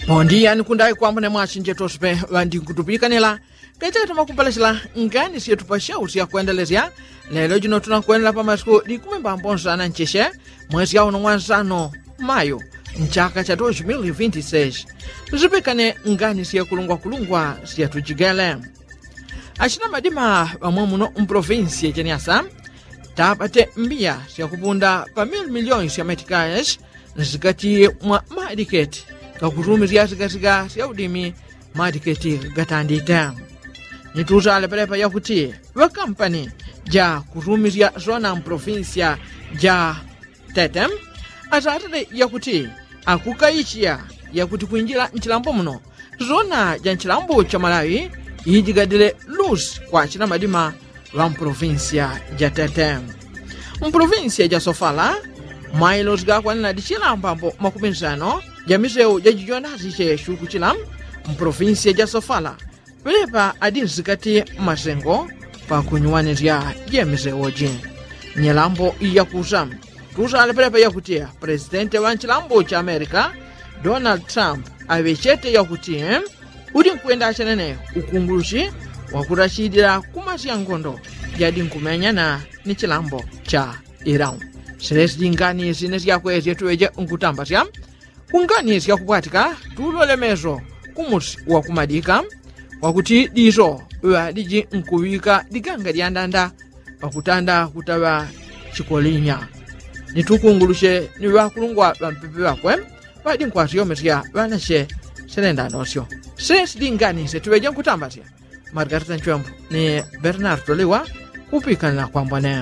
Bom dia, nikundai kwamba ne mwachinje tospe wandi kutupikanela kaita tumakupalashila ngani siyetu pashauri ya kuendelezea lelo jino tunakuendelea pa masiku di kumemba mbonza na ncheshe mwezi ya unamwanzano Mayo mchaka cha 2026 zipikane ngani siya kulungwa siya tujigele ashina madima wamwe muno mprovinsi ya Nyasa tapate mbia siya kupunda pa milioni siya metikayas zikati mwa madiketi kakutumizia zikasiga siya udimi madiketi gatandita nituza alepelepa ya kuti wa kampani ja kutumizia zona mprovinsia ja Tete azatale ya kuti akukaishia ya kuti kuinjila nchilambo muno zona ja nchilambo cha Malawi yijigadile luz kwa china madima wa mprovinsia ja Tete mprovinsia ja Sofala mailos gakwanina di chilambambo makumenzano ja miseu ja jijonazi che shuku chilam mprovinsia ja Sofala Pelepa adinzikati masengo pa kunyuwanizia ya miseoji nyelambo iya kuza alepelepa ya kutia presidente wa nchilambo cha Amerika Donald Trump avechete ya kutia udi nkuenda achanene ukungulushi wa kurashidira kumasi ngondo jadi nkumenyana ni chilambo cha Iran seresi jingani sinesi ya kwezi yetuweje nkutambasya kungani siya kupwatika tulolemezo kumusi wa kumadika wakuti dizo wadiji nkuwika diganga diandanda pakutanda kutawa chikolinya nitukungulushe ni wakulungwa bampepe wakwe wadi nkwasiyomesya wanashe senenda nosyo sesi dingani setuweje nkutambatia Margarita Nchwembu ni Bernard Tolewa kupikana kwa mbwane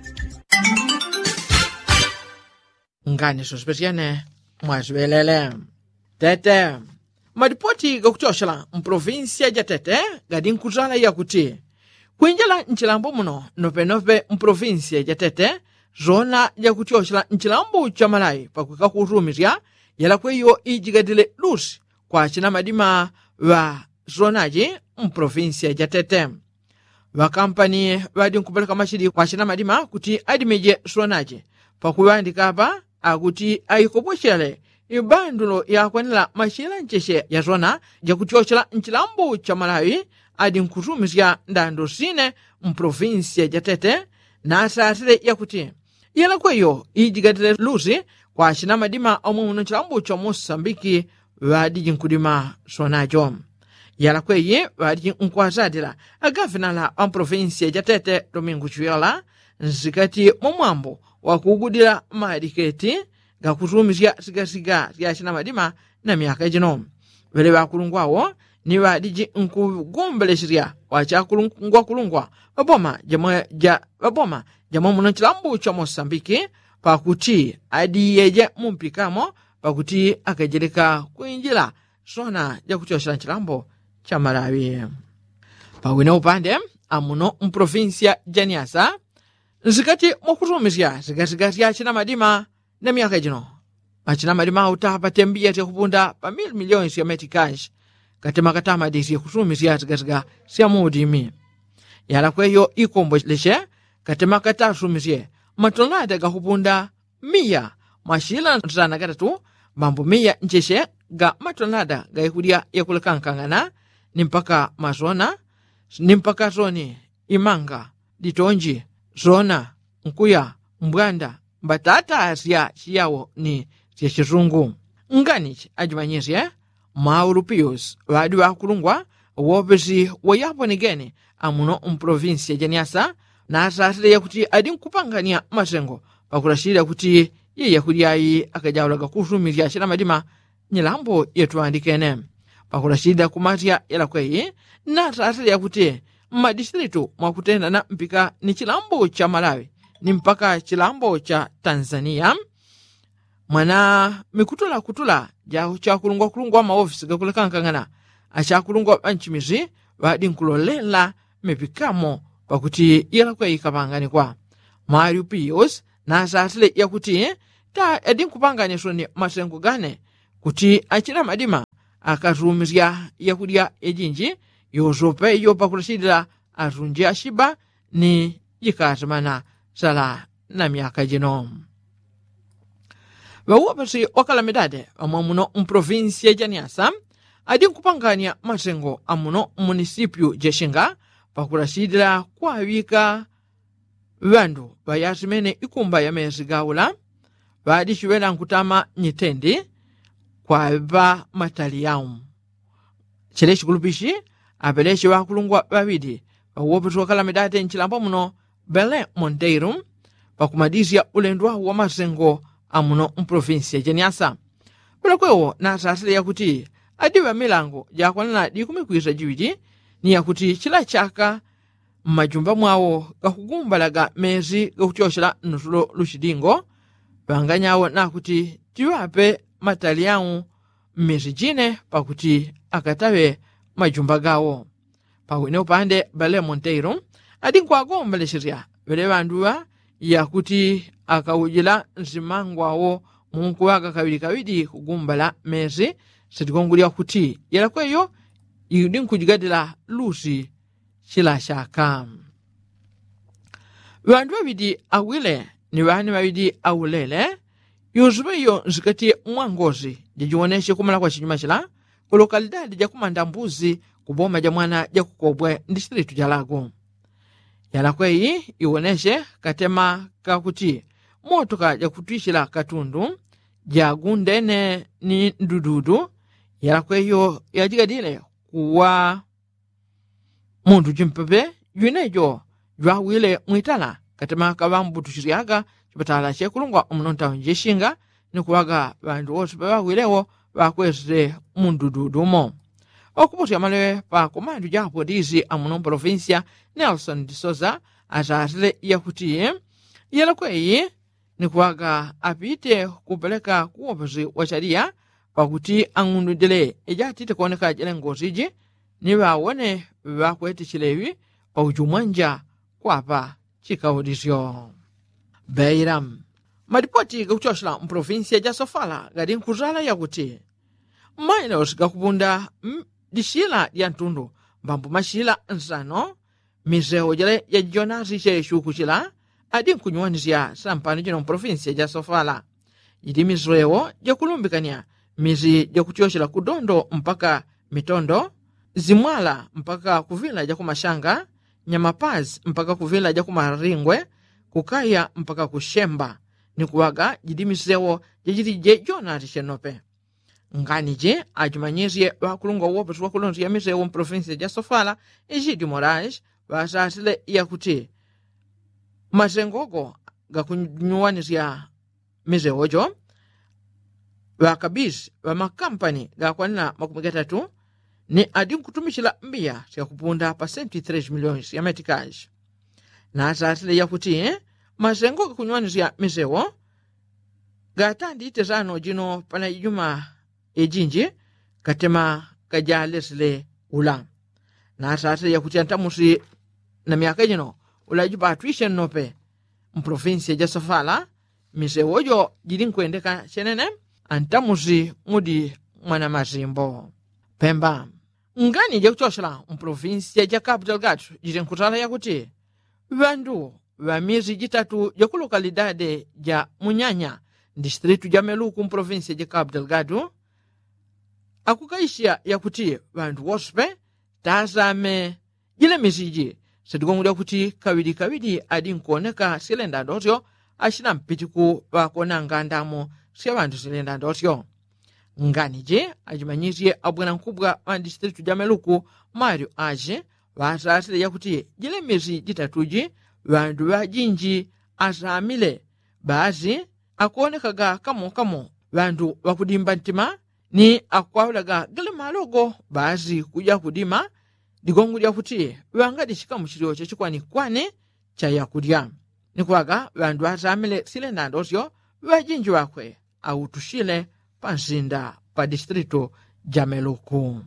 ngani sospesiane mwazwelele Tete madipoti gakuchoshala mprovinsia ja Tete gadi nkuzala ya kuti kuinjala nchilambo muno nope mprovinsia ja Tete zona ya kuchoshala nchilambo cha Malawi pakuka kutumizia yala kweyo ijigadile lusi kwa china madima wa zonaji mprovinsia ja Tete wa kampani wadi nkupeleka mashidi kwa china madima kuti adimeje zonaji pakuandika hapa akuti ayikoposhele ibandulo yakwanila mashila ncheshe ya zona ja kuchochela nchilambo cha Malawi adi nkutumizia ndando sine mprovinsia ja Tete na asatile ya kuti yala kweyo ijigadile lusi kwa china madima omwe muno nchilambo cha Mosambiki wadi nkudima sonajo yala kweye wadi nkwazadila agavinala wa mprovinsia ja Tete Domingo Chiola nzikati momwambo wakugudila madiketi gakutumizia sigasiga ya china madima na miaka jino wele wakulungwawo ni wadiji nkugombeleshiria wachakulungwa waboma jamwa muno nchilambo cha Mosambiki pakuti adiyeje mumpikamo pakuti akajeleka kuinjila sona ja kuchoshela nchilambo cha Malawi pawine upande amuno mprovinsia ja Nyasa nzikati mwakutumizia sigasiga ya china madima na miaka jino achina madima utapa tembia te kupunda pa milioni siya metikash katema katama disi kutumizia sigasiga siya mudimi yala kweyo ikombo leshe katema katasumizia matonada ga kupunda mia mashila zana gatatu mambo mia ncheshe ga matonada ga ikudia ya kulekankangana nimpaka mazona nimpaka zoni imanga ditonji zona nkuya mbwanda mbatata asya chiyawo ni sya chizungu nganichi ajimanyisye Mauro Pius wadi wakulungwa wopesi wayapo nigene amuno mprovinsia ja Nyasa na asatile yakuti adi nkupangania masengo pakulashira kuti ye yakudiayi akajawulaga kutumizia china madima nyilambo yetu andikene pakulashira kumatia yala kweyi na asatile yakuti madistritu mwakutenda na mpika ni chilambo cha Malawi ni mpaka chilambo cha Tanzania mwana mikutula ja chakulungwa maofisi gakulekankangana achakulungwa banchimizi wadi nkulolela mipikamo pakuti yala kwa ikapangani kwa Mario Pios na asatile ya kuti ta edi nkupangani soni masengo gane kuti achina madima akatumizia ya kudia ejinji yozope yopa kulashidila arunji ashiba ni yikatamana sala na miaka jino vauwapasi wa kalamidade amwe muno mprovinsia ja Niassa adi nkupangania mazengo amuno munisipyu jexinga pakulasidira kuawika vandu vayazi mene ikumba ya mezi gaula vadi ciwela nkutama nyitendi kwava matali yawu cile cikulupici apeleci vakulungwa vavidi vauwapasi wa kalamidade ncilambo muno Belém Monteiro pakumadizya ulendo wawo wa mazengo amuno mprovinsia ja Niassa kulekwewo na asasile yakuti adiwa milango jakwanana dikumikwiza jiwidi ni yakuti cila chaka mmajumba mwawo gakugumbalaga mezi gakuchoshela nusulo lucidingo vanganyawo nakuti tiwape matali yawu mmezi jine pakuti akatawe majumba gawo pawene upande Belém Monteiro adi nkuagombelexerya vele vanduwa yakuti akawujila nzimangwawo munkuwaga kawidi kugumbala mezi sitikongolya kuti yelakweyo yudi nkujigadila lusi cila xaka vandu vavidi awile ni vani vavidi awulele yuzuveyo nzikati mwangozi jajiwoneshe kumala kwa cinyuma cila ku lokalidade ja kumanda mbuzi kuboma ja mwana ja kukobwe ndistritu ja Lago yalakweyi iwoneshe katema kakuti motoka ja kutwixila katundu ja gundene ni ndududu yalakweyo yajigadile kuwa mundu jimpepe yunejo jwawile mwitala katema kavambutuxiryaga cipatala cekulungwa omunontawo jexinga nikuwaga vandu wose vawawilewo vakwezire mundududumo okuputya malewe pa komando ja polisi amuno provincia Nelson de Souza asasile yakuti yelakweyi nikuwaga apite kupeleka kuwopesi wa sharia pakuti ang'undudile ejatite kuoneka jele ngoziji ni vawone vakwete chilewi pa ujumwanja kwapa chikaudisyo Beira madipoti gakuchoshela mprovinsia ja Sofala gadi nkuzala yakuti mailos gakupunda dixila ya ntundu mbambu maxila nsano mizewo jele ya jonazi xexuku cila adi nkunyuwanisya sampani jino mprovinsia ja Sofala idi mizewo jakulumbikania mizi jakuchoshela kudondo mpaka mitondo zimwala mpaka kuvila jakumashanga nyamapazi mpaka kuvila jakumaringwe kukaya mpaka kushemba nikuwaga jidi mizewo jajirije jonazi xenope nganije ajimanyizye vakulunga uwopesi wakulonzi ya mizewo mprovinsia ja Sofala Egídio Moraes vasasile yakuti mazengogo gakunyuwanisya mizewojo vakabisi vamakampani gakwanira 30 ni adi nkutumixila mbiya sikakupunda pa 103 milhões ya meticais na asasile yakuti mazengo gakunyuwanisya mizewo gatandi itezano jino pana ijuma ejinji katema kajalesile ula na asasile yakuti antamusi na miaka jino ulajipa atwishe nope mprovinsia ja Sofala mizewojo jili nkuendeka chenene antamusi mudi mwana mazimbo Pemba ngani jakuchoshela mprovinsia ja Cabo Delgado jili nkutala yakuti vandu va miezi jitatu jaku lokalidade ja Munyanya distritu ja Meluku mprovinsia ja Cabo Delgado akukaixia yakuti vandu wospe tazame jile miziji sitikongolya kuti kawidi adi nkuoneka silenda ndotyo axina mpitiku vakona ngandamo sya vandu silenda ndotyo nganije ajimanyizye abwena nkubwa wa distritu ja Meluku Mário Age vasasile yakuti jile miezi jitatuji vandu vajinji azamile bazi akuonekaga kamo vandu vakudimba ntima ni akuawulaga gale malogo bazi kuja kudima digongolya kuti vangadi xikamu xiliwo cecikwanikwani ca yakudya nikuwaga vandu azamile silenda ndosyo vajinji wakwe autuxile pa nzinda pa distrito ja Meluku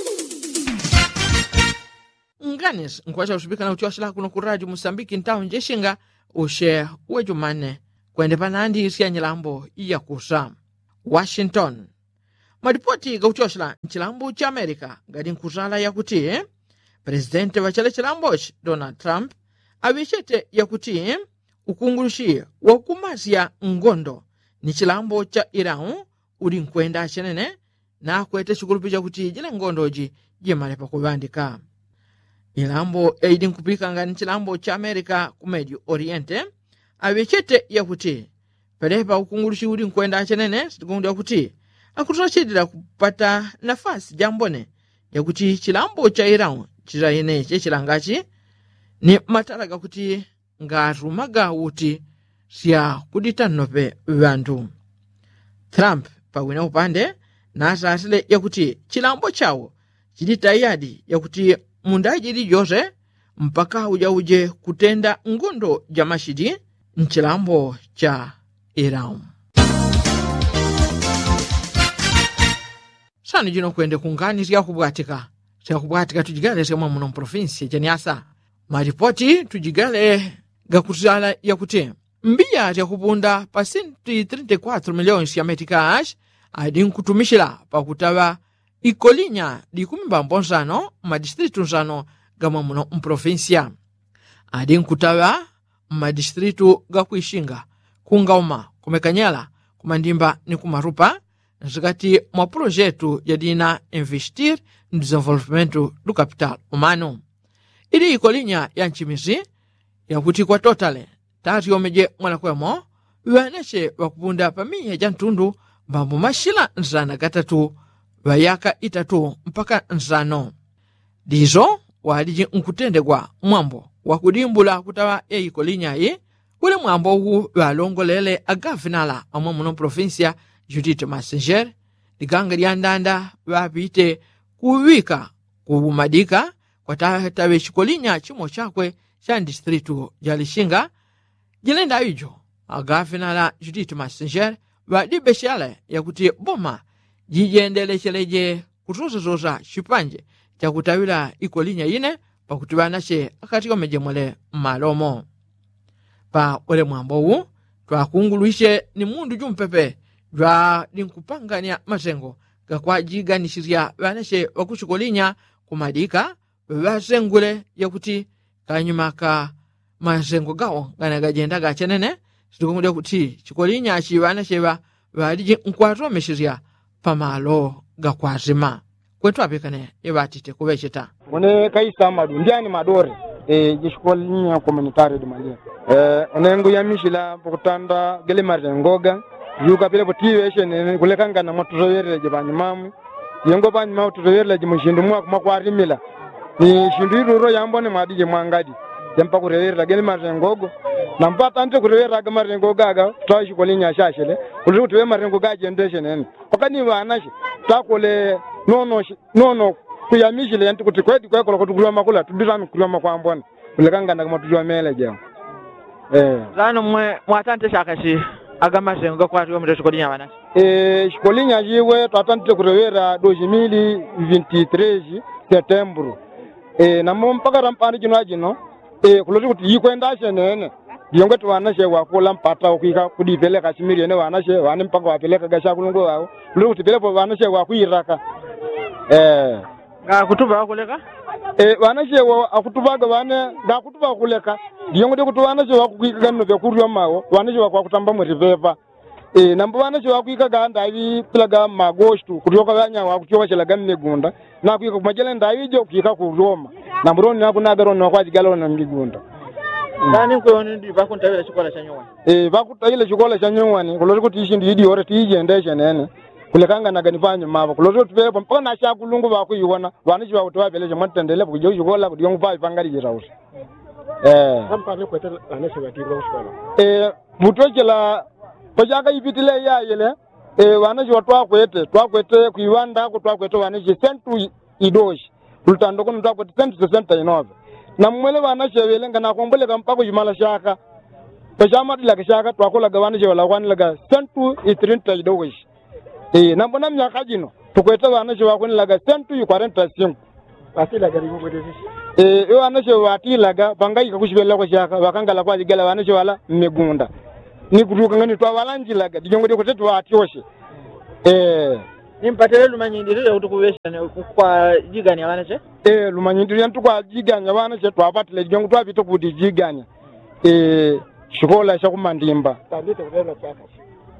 nganis nkwacha usubika na uchiwashila kuno ku Radio Moçambique ntawo njexinga uxe wejumane kwende panandi isya nyilambo iyakusa Washington madipoti gauchoshela nchilambo cha America gadi nkuzala yakuti presidente wa chale chilambochi Donald Trump avixete yakuti ukunguluxi wakumasya ngondo ni chilambo cha Iran uli nkwenda chenene na kwete chikulupija kuti jile ngondoji jimalepa kuvandika. Ilambo eidi nkupika nga ni chilambo cha Amerika ku Medio Oriente avechete ya kuti pelepa ukungulushi uli nkwenda chenene sitikundu ya kuti akutochidira kupata nafasi jambone ya kuti chilambo cha Iran chirayene chilangachi ni matalaga kuti ngarumaga uti siya kudita nope vantu. Trump pawina upande na asasile ya kuti chilambo chao chidita yadi ya kuti mundajiri jose mpaka uje kutenda ngondo jamashidi nchilambo cha Iran. Sani jino kwende kungani siya kubwatika tujigale sema muno provinsi janiasa. Maripoti tujigale gakutala ya kuti mbia ya kupunda pasenti 34 milioni ya metikash adi nkutumishila pa kutawa ikolinya di kumimba mbonsano madistritu nsano gama muno mprovinsia. Adi nkutawa madistritu gakuishinga, kungauma, kumekanyela, kumandimba ni kumarupa nzikati mwa projetu ya dina investir no desenvolvimento do capital humano. Ili ikolinya ya nchimizi ya kuti kwa totale tati omeje mwanakwemo waneshe wakupunda pamiya jantundu mbambu mashila nzana gatatu wayaka itatu mpaka nzano. Dizo waliji nkutendegwa mwambo wakudimbula kutawa ya ikolinya ye ule mwambo huu walongolele agafinala amwa muno provinsia Judith Massenger liganga liandanda wapite kuwika kubumadika kwa tawe chikolinya chimo chakwe cha distritu jalishinga jilenda ijo agafinala Judith Massenger wadibeshale ya kuti boma jijendele cheleje kutuzoza chipanje cha kutawila ikolinya yine pa kutiwanashe akati omejemole malomo. Pa ule mwambo huu twakunguluishe ni mundu jumpepe jwa dinkupangania masengo gakwa jiganishiria wanashe wakuchikolinya kumadika wasengule ya kuti kanyumaka masengo gawo ganagajenda gachenene situkungudia kuti chikolinya achi wanashe waliji nkwatuomeshiria pamalo gakwazima. Kwetu apikane ibatite kubecheta. Mune kaisa madu ndiani madore jishikolinya komunitari dumalia. Onengu ya mishila pokutanda gele marengoga yuka pile potiwe shene kulekanga na matuzoyere jibani mamu yengo bani mamu tuzoyere jimushindu mwa kwa rimila ni shindu iruro yambone madije mwangadi yampa kurewera gele marengogo na mpata ante kurewera ga marengoga aga twashikolinya shashele kulitu we marengoga jendeshe nene wakani wanashi takole nono kuyamishile yanti kuti kwedi kwa kutukulwa makula tudira mikulwa makwambona kulekanga na matujwa mele jao. Zano mwatante shakashi agama sengo kwa tuwa mtashikolinya wanashi. Shikolinya jiwe twatante kurewera 2023 Septembro. Na mpaka rampani jino ajino kuloti kuti yikwenda shenene diyonge tuwanashe wakula mpata ukika kudipele kashimiri ene wanashe wane mpaka wapeleka gasha kulungo wao kuloti kuti pele po wanashe wakuiraka kutuba wakuleka wanashe akutubaga wane ga kutuba kuleka diyonge kuti wanashe wakuika ganno bya kuryo mawo wanashe wakutamba mu river nambo wanashe wakuika ganda ivi plaga magostu kutoka banya wakuchoka chela ganne gunda na kuika kumajela ndawijo kika ku Roma na muroni nakuna garono kwa jigalo na migunda. Nani ko ndi bakuntawira chikola cha nyuwa bakutayile chikola cha nyuwa ni kulori kuti ishindi idi ore tijendeshe nene kulekanga na ganifanya mabo kulori tupepo mpaka na sha kulungu bakuyiona wanichi ba utwa beleje matendele bujo chikola kuti yongu pa pangari jirausi kampani kwete anese batirwa ushikala butojela pajaka ipitile ya yele wanachi watwa kwete kuiwanda kutwa kwete wanachi sentu idoshi tultando kono twa kwete sentu 69 na mwele wanachi welenga na kombole kampako jumala shaka pajama dila shaka twakola gawana je wala kwani laga sentu 30 idoshi na mbona myaka jino tukwete wanachi wakoni laga sentu 45 atila gari ngo dedisi wanachi watilaga bangai kakushibela kwa shaka wakangala kwa jigala wanachi wala mmegunda ni kuruka ngani twa walanjilaga dijongode kutetu watioshe nimpatele lumanyindiro utukubesha kwa jiganya wanache lumanyindiro yantu kwa jiganya wanache twapatile dijongo twapita kuti jiganya shikola sha kumandimba tabita kulela chaka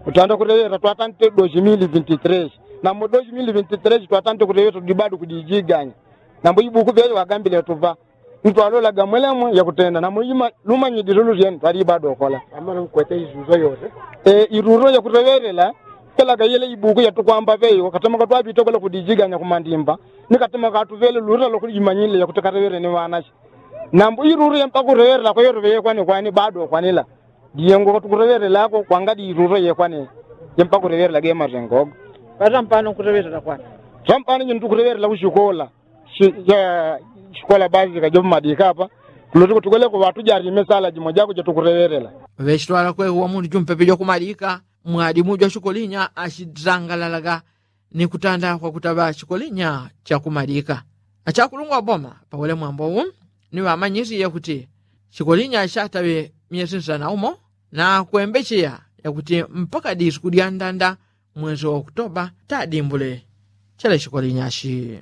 utanda kurevera twatante 2023 na mu 2023 twatante kurevera dibado kudijiganya na mbuyibuku bye wagambile tuva mtu alola gamwelemo ya kutenda na muyima lumanyi dirulu yen twali bado kola amara kwete izuzo yote iruro ya kureverela kala gayele ibuku ya tukwamba beyo katama katwabi tokola kudijiganya kumandimba nikatama katuvele lura lokujimanyile ya kutekarevere ni wanashi na mbu iruro ya mpakureverela ko yorove kwani bado kwanila diyengo kutukureverela ko kwangadi iruro ye kwani yempa kureverela ge marengo pata mpano kureverela kwani rampano nyintu kureverela kushikola ya shikola bazi ka jobu madika hapa kuloto kutukole ko watu jari mesala jimoja ko tukureverela veshitwala kwe wa mundu jumpepe jo kumalika mwadi mujo shikolinya ashidrangalalaga ni kutanda kwa kutaba shikolinya cha kumalika achakulungwa boma pawele mwambo ni wamanyisi ya kuti shikolinya ashatawe miezi sana umo na kuembechea ya kuti mpaka disku diandanda mwezi wa Oktoba tadimbule chale shikolinya shi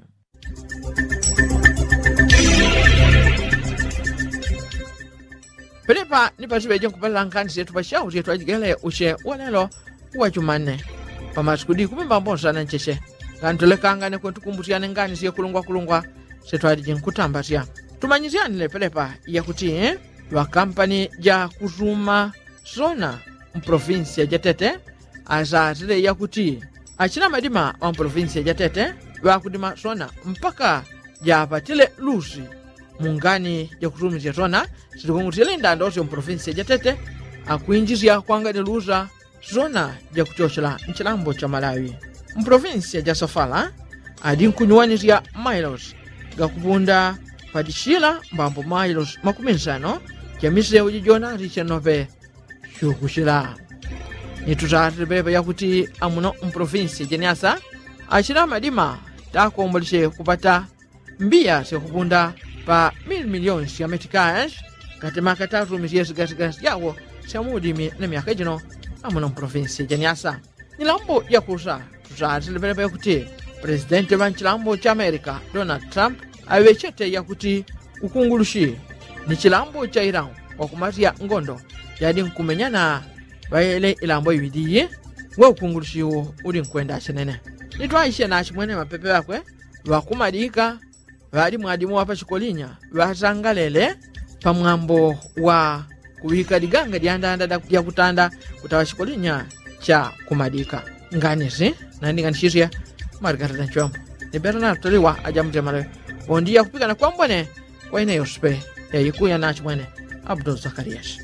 Pelepa ni pasibe kupala nkani setu pashauri yetu ajigele ushe walelo uwa Jumanne pamasikudi kumimba mbonsa na ncheshe kantolekanga ne kwentukumbusiane ngani siye kulungwa setu ajigele kutambasia tumanyiziani le pelepa ya kuti wa kampani ja kuzuma zona mprovinsia jatete azazile ya kuti achina madima wa mprovinsia jatete wa kudima zona mpaka ja patile lusi mungani ya kuzumizia zona sitikungutile ndandosyo mprovinsia jatete akuinjizia kwangani luza zona ja kuchochela mchilambo cha Malawi mprovinsia ja Sofala adi nkunyuanizia miles ga kupunda padishila mbambo miles makuminzano ya miseu jijona richenope shukushila nitutati bebe ya kuti amuno mprovinsia jeniasa achila madima takuombolishe kupata mbia se kupunda pa 1,000 milioni ya meticais katima katatu misiesi gasi yawo samudi na miaka jino amuno mprovinsia jeniasa nilambo ya kusa tutati bebe ya kuti presidente wa nchilambo cha Amerika Donald Trump awechete ya kuti ukungulushi ni chilambo cha Iran wakumatia ngondo yadi nkumenyana waele ilambo ibidiye wa ukungulushi huo uli nkwenda chenene nitwaishe na chimwene mapepe wakwe wakumadika wadi mwadimu wapa chikolinya wazangalele pamwambo wa kuwika diganga diandanda ya kutanda kutawa chikolinya cha kumadika nganisi na ndinganishisia Margarita Nchombo ni Bernard Toliwa ajamtemale ondia kupika na kwambone kwa ine yospe ya yikuya na chimwene Abdul Zakarias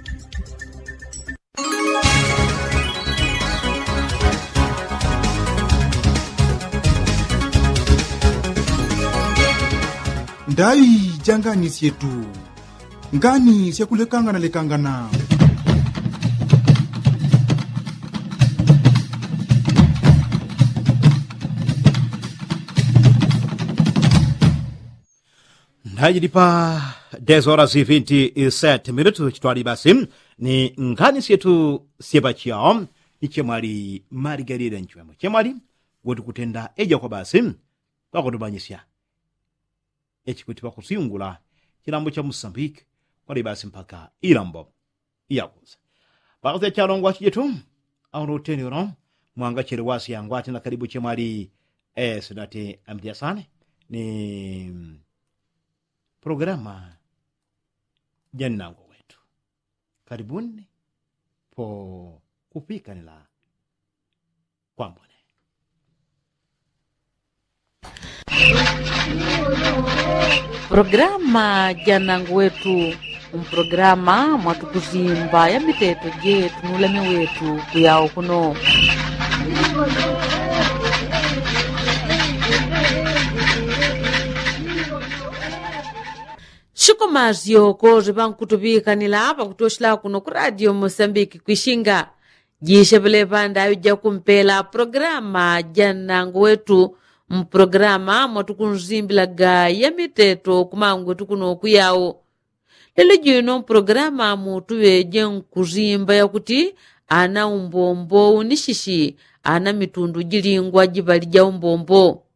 ndai jangani sietu ngani siakulekanga na lekangana ndajidi pa 10:27 chitwali basi ni ngani sietu siepachiao ni chemwali Margarita Nchombo chemwali woti kutenda eja kwa basi pakutubanyisya echikuti pakusiyungula chilambo cha Mozambique kwali basi mpaka ilambo iyakuza pakazi chalongwa chijetu aunoteni uno mwanga chiri wasi yangu ati na karibu chemwali sedati amdiasane ni programa janango wetu karibuni po kupika nila kwambone Programa janangu wetu programa mwatukuzimba ya miteto jetu nuleme wetu kuyao kuno shikomazio kozi pankutupika pakutoshila kuno ku Radio Mozambique kuishinga jishepele pandayo ja kumpela programa janangu wetu mprograma mwatukunzimbilaga ya miteto kumangu tukuno kuyawo lelo jino programa mutuwe jen kuzimba ya kuti ana umbombo unishishi ana mitundu jilingwa jibali ja umbombo